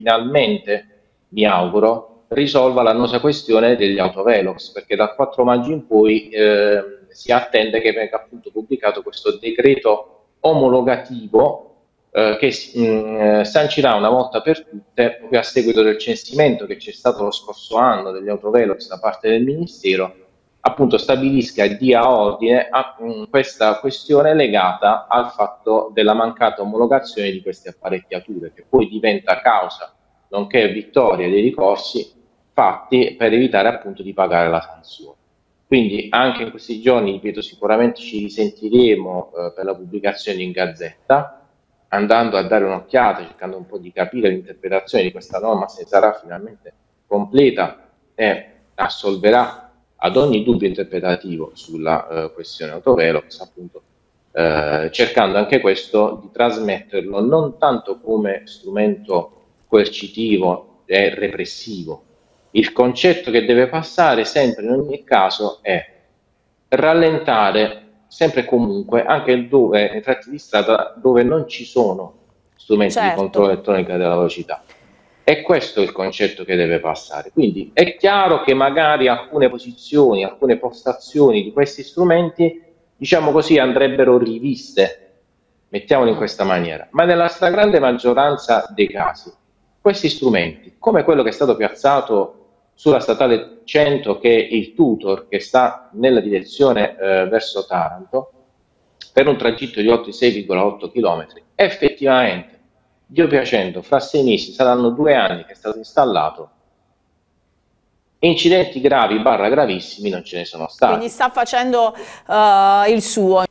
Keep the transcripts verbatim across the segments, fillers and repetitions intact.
finalmente, mi auguro, risolva l'annosa questione degli autovelox, perché dal quattro maggio in poi eh, si attende che venga appunto pubblicato questo decreto omologativo eh, che mh, sancirà una volta per tutte, proprio a seguito del censimento che c'è stato lo scorso anno degli autovelox da parte del Ministero, appunto stabilisca e dia ordine a mh, questa questione legata al fatto della mancata omologazione di queste apparecchiature, che poi diventa causa, nonché vittoria dei ricorsi fatti per evitare appunto di pagare la sanzione. Quindi anche in questi giorni, ripeto, sicuramente ci risentiremo eh, per la pubblicazione in Gazzetta, andando a dare un'occhiata, cercando un po' di capire l'interpretazione di questa norma, se sarà finalmente completa e assolverà ad ogni dubbio interpretativo sulla eh, questione autovelox, appunto, eh, cercando anche questo di trasmetterlo non tanto come strumento coercitivo e repressivo. Il concetto che deve passare sempre in ogni caso è rallentare sempre e comunque anche dove, nei tratti di strada dove non ci sono strumenti certo. di controllo elettronico della velocità. E questo è il concetto che deve passare. Quindi è chiaro che magari alcune posizioni, alcune postazioni di questi strumenti, diciamo così, andrebbero riviste, mettiamolo in questa maniera, ma nella stragrande maggioranza dei casi questi strumenti, come quello che è stato piazzato sulla statale cento, che è il Tutor, che sta nella direzione eh, verso Taranto, per un tragitto di oltre sei virgola otto chilometri, effettivamente, Dio piacendo, fra sei mesi, saranno due anni che è stato installato, incidenti gravi barra gravissimi non ce ne sono stati. Quindi sta facendo uh, il suo.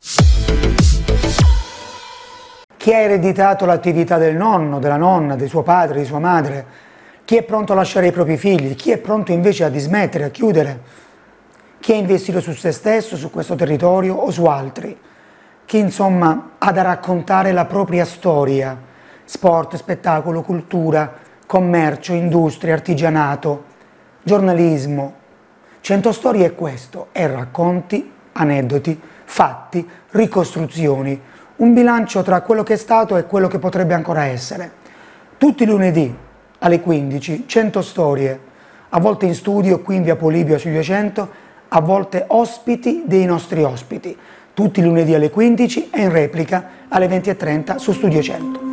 Chi ha ereditato l'attività del nonno, della nonna, di suo padre, di sua madre, chi è pronto a lasciare i propri figli, chi è pronto invece a dismettere, a chiudere, chi ha investito su se stesso, su questo territorio o su altri, chi insomma ha da raccontare la propria storia, sport, spettacolo, cultura, commercio, industria, artigianato, giornalismo. Cento Storie è questo, è racconti, aneddoti, fatti, ricostruzioni, un bilancio tra quello che è stato e quello che potrebbe ancora essere. Tutti i lunedì alle quindici, Cento Storie, a volte in studio qui in via Polibio sui duecento, a volte ospiti dei nostri ospiti, tutti i lunedì alle quindici e in replica alle venti e trenta su Studio cento.